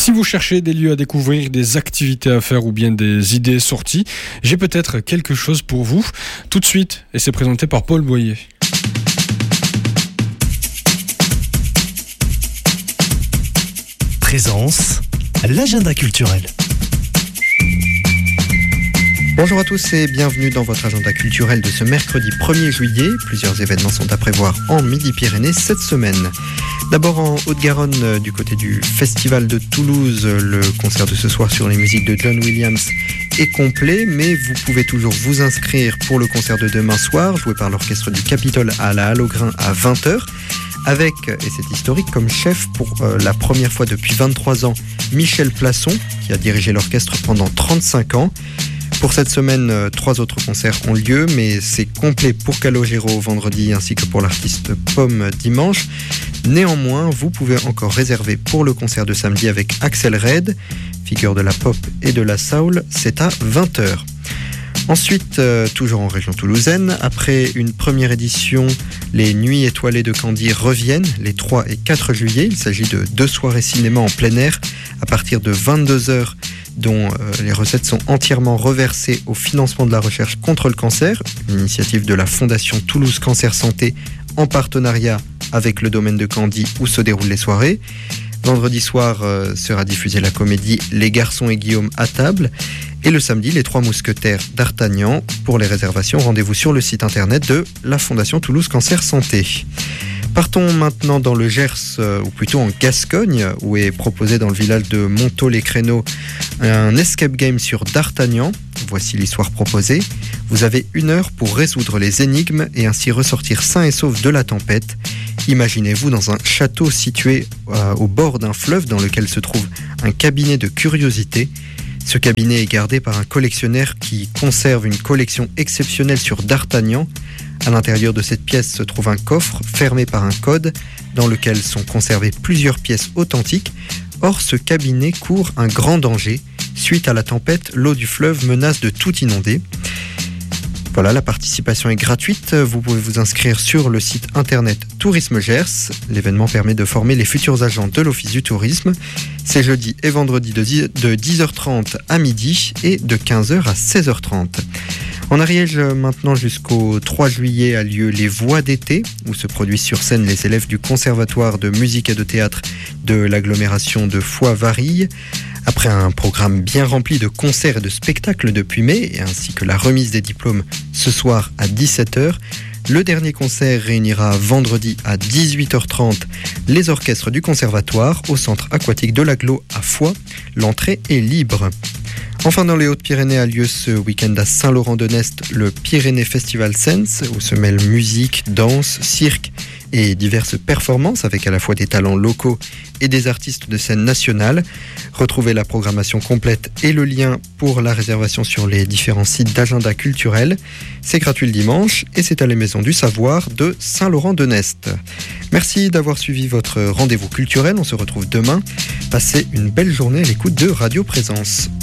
Si vous cherchez des lieux à découvrir, des activités à faire ou bien des idées sorties, j'ai peut-être quelque chose pour vous. Tout de suite, et c'est présenté par Paul Boyer. Présence, l'agenda culturel. Bonjour à tous et bienvenue dans votre agenda culturel de ce mercredi 1er juillet. Plusieurs événements sont à prévoir en Midi-Pyrénées cette semaine. D'abord en Haute-Garonne, du côté du Festival de Toulouse, le concert de ce soir sur les musiques de John Williams est complet, mais vous pouvez toujours vous inscrire pour le concert de demain soir, joué par l'orchestre du Capitole à la Halle aux Grains à 20h. Avec, et c'est historique, comme chef pour la première fois depuis 23 ans, Michel Plasson, qui a dirigé l'orchestre pendant 35 ans. Pour cette semaine, 3 autres concerts ont lieu, mais c'est complet pour Calogero vendredi ainsi que pour l'artiste Pomme dimanche. Néanmoins, vous pouvez encore réserver pour le concert de samedi avec Axel Red, figure de la pop et de la soul, c'est à 20h. Ensuite, toujours en région toulousaine, après une première édition, les Nuits étoilées de Candy reviennent les 3 et 4 juillet. Il s'agit de 2 soirées cinéma en plein air à partir de 22h, dont les recettes sont entièrement reversées au financement de la recherche contre le cancer, une initiative de la Fondation Toulouse Cancer Santé en partenariat avec le domaine de Candy où se déroulent les soirées. Vendredi soir sera diffusée la comédie Les Garçons et Guillaume à table. Et le samedi, les 3 mousquetaires d'Artagnan. Pour les réservations, rendez-vous sur le site internet de la Fondation Toulouse Cancer Santé. Partons maintenant dans le Gers, ou plutôt en Gascogne, où est proposé dans le village de Montaut-les-Créneaux un escape game sur D'Artagnan. Voici l'histoire proposée. Vous avez 1 heure pour résoudre les énigmes et ainsi ressortir sain et sauf de la tempête. Imaginez-vous dans un château situé au bord d'un fleuve dans lequel se trouve un cabinet de curiosités. Ce cabinet est gardé par un collectionneur qui conserve une collection exceptionnelle sur D'Artagnan. À l'intérieur de cette pièce se trouve un coffre fermé par un code dans lequel sont conservées plusieurs pièces authentiques. Or, ce cabinet court un grand danger. Suite à la tempête, l'eau du fleuve menace de tout inonder. Voilà, la participation est gratuite. Vous pouvez vous inscrire sur le site internet Tourisme Gers. L'événement permet de former les futurs agents de l'Office du tourisme. C'est jeudi et vendredi de 10h30 à midi et de 15h à 16h30. En Ariège, maintenant jusqu'au 3 juillet, a lieu les Voix d'été, où se produisent sur scène les élèves du Conservatoire de musique et de théâtre de l'agglomération de Foix-Varilhes. Après un programme bien rempli de concerts et de spectacles depuis mai, ainsi que la remise des diplômes ce soir à 17h, le dernier concert réunira vendredi à 18h30 les orchestres du Conservatoire au centre aquatique de l'Agglo à Foix. L'entrée est libre. Enfin, dans les Hautes-Pyrénées a lieu ce week-end à Saint-Laurent-de-Nest le Pyrénées Festival Sense, où se mêlent musique, danse, cirque et diverses performances avec à la fois des talents locaux et des artistes de scène nationale. Retrouvez la programmation complète et le lien pour la réservation sur les différents sites d'agenda culturel. C'est gratuit le dimanche et c'est à la Maison du Savoir de Saint-Laurent-de-Nest. Merci d'avoir suivi votre rendez-vous culturel. On se retrouve demain. Passez une belle journée à l'écoute de Radio Présence.